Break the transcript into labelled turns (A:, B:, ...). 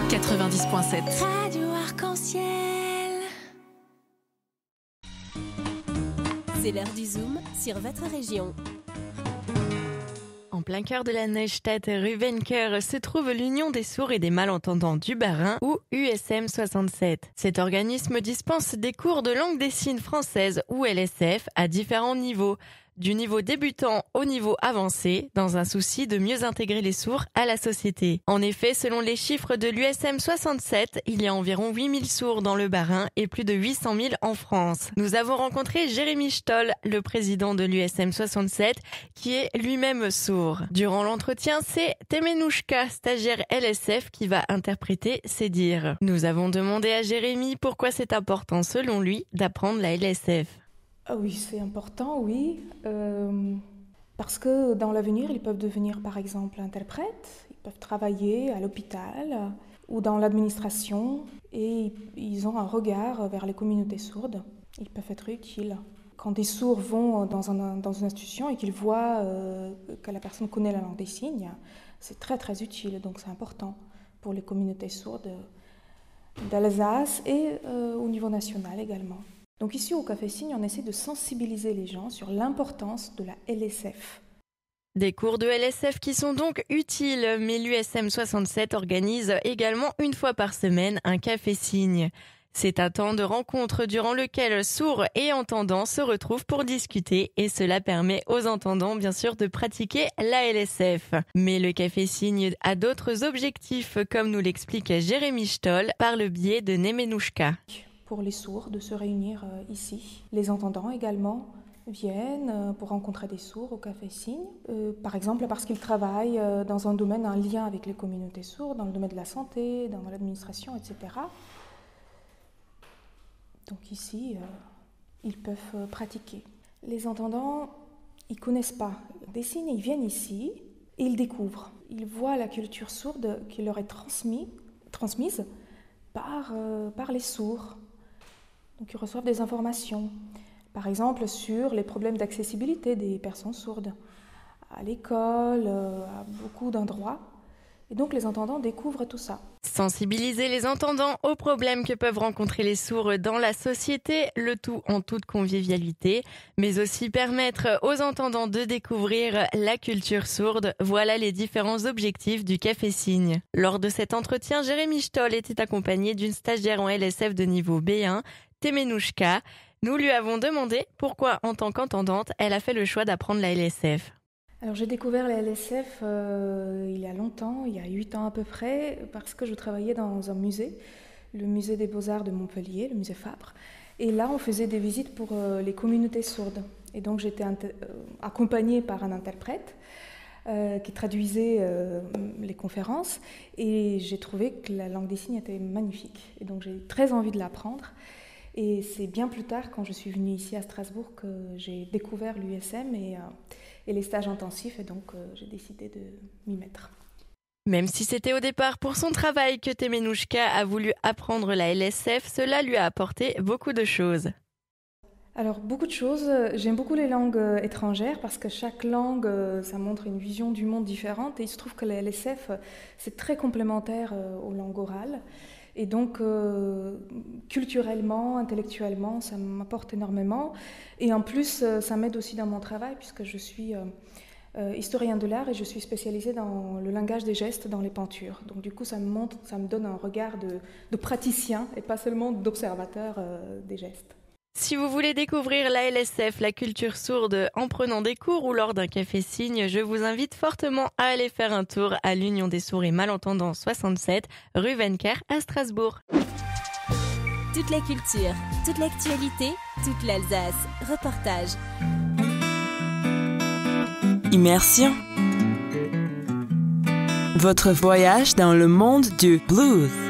A: 90.7.
B: Radio Arc-en-Ciel. C'est l'heure du Zoom sur votre région.
C: En plein cœur de la Neustadt Ruvenker se trouve l'Union des sourds et des malentendants du Bas-Rhin, ou USM 67. Cet organisme dispense des cours de langue des signes française ou LSF à différents niveaux, du niveau débutant au niveau avancé, dans un souci de mieux intégrer les sourds à la société. En effet, selon les chiffres de l'USM 67, il y a environ 8000 sourds dans le Bas-Rhin et plus de 800 000 en France. Nous avons rencontré Jérémy Stoll, le président de l'USM 67, qui est lui-même sourd. Durant l'entretien, c'est Temenouchka, stagiaire LSF, qui va interpréter ses dires. Nous avons demandé à Jérémy pourquoi c'est important, selon lui, d'apprendre la LSF.
D: Ah oui, c'est important, oui, parce que dans l'avenir, ils peuvent devenir par exemple interprètes, ils peuvent travailler à l'hôpital ou dans l'administration et ils ont un regard vers les communautés sourdes, ils peuvent être utiles. Quand des sourds vont dans une institution et qu'ils voient que la personne connaît la langue des signes, c'est très très utile, donc c'est important pour les communautés sourdes d'Alsace et au niveau national également. Donc ici au Café Signe, on essaie de sensibiliser les gens sur l'importance de la LSF.
C: Des cours de LSF qui sont donc utiles, mais l'USM 67 organise également une fois par semaine un Café Signe. C'est un temps de rencontre durant lequel sourds et entendants se retrouvent pour discuter et cela permet aux entendants bien sûr de pratiquer la LSF. Mais le Café Signe a d'autres objectifs comme nous l'explique Jérémy Stoll par le biais de Nemenouchka.
D: Pour les sourds de se réunir ici. Les entendants également viennent pour rencontrer des sourds au Café Signe, par exemple parce qu'ils travaillent dans un domaine, un lien avec les communautés sourdes, dans le domaine de la santé, dans l'administration, etc. Donc ici, ils peuvent pratiquer. Les entendants, ils ne connaissent pas des signes, ils viennent ici et ils découvrent. Ils voient la culture sourde qui leur est transmise par les sourds. Donc ils reçoivent des informations, par exemple sur les problèmes d'accessibilité des personnes sourdes, à l'école, à beaucoup d'endroits. Et donc les entendants découvrent tout ça.
C: Sensibiliser les entendants aux problèmes que peuvent rencontrer les sourds dans la société, le tout en toute convivialité, mais aussi permettre aux entendants de découvrir la culture sourde. Voilà les différents objectifs du Café Signe. Lors de cet entretien, Jérémy Stoll était accompagné d'une stagiaire en LSF de niveau B1, Temenouchka. Nous lui avons demandé pourquoi, en tant qu'entendante, elle a fait le choix d'apprendre la LSF.
D: Alors j'ai découvert la LSF il y a longtemps, il y a 8 ans à peu près, parce que je travaillais dans un musée, le musée des Beaux-Arts de Montpellier, le musée Fabre. Et là, on faisait des visites pour les communautés sourdes. Et donc j'étais accompagnée par un interprète qui traduisait les conférences. Et j'ai trouvé que la langue des signes était magnifique. Et donc j'ai eu très envie de l'apprendre. Et c'est bien plus tard, quand je suis venue ici à Strasbourg, que j'ai découvert l'USM et les stages intensifs, et donc j'ai décidé de m'y mettre.
C: Même si c'était au départ pour son travail que Temenouchka a voulu apprendre la LSF, cela lui a apporté beaucoup de choses.
D: Alors beaucoup de choses, j'aime beaucoup les langues étrangères parce que chaque langue, ça montre une vision du monde différente et il se trouve que la LSF, c'est très complémentaire aux langues orales. Et donc, culturellement, intellectuellement, ça m'apporte énormément. Et en plus, ça m'aide aussi dans mon travail, puisque je suis historien de l'art et je suis spécialisée dans le langage des gestes dans les peintures. Donc du coup, ça me donne un regard de praticien et pas seulement d'observateur des gestes.
C: Si vous voulez découvrir la LSF, la culture sourde, en prenant des cours ou lors d'un Café Signe, je vous invite fortement à aller faire un tour à l'Union des sourds et malentendants 67, rue Venker à Strasbourg.
B: Toute la culture, toute l'actualité, toute l'Alsace. Reportage.
E: Immersion. Votre voyage dans le monde du blues.